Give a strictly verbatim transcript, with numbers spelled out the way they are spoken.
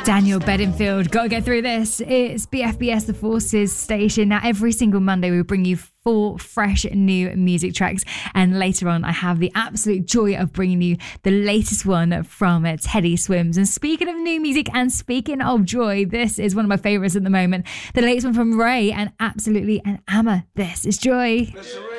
Daniel Bedingfield, gotta get through this. It's B F B S, the Forces station. Now, every single Monday, we bring you four fresh new music tracks. And later on, I have the absolute joy of bringing you the latest one from Teddy Swims. And speaking of new music and speaking of joy, this is one of my favorites at the moment. The latest one from Ray and Absolutely an Amma. This is Joy.